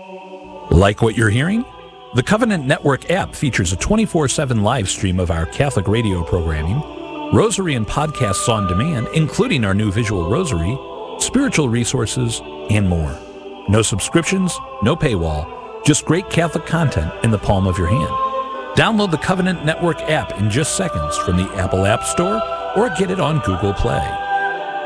Like what you're hearing? The Covenant Network app features a 24/7 live stream of our Catholic radio programming, rosary and podcasts on demand, including our new visual rosary, spiritual resources, and more. No subscriptions, no paywall, just great Catholic content in the palm of your hand. Download the Covenant Network app in just seconds from the Apple App Store or get it on Google Play.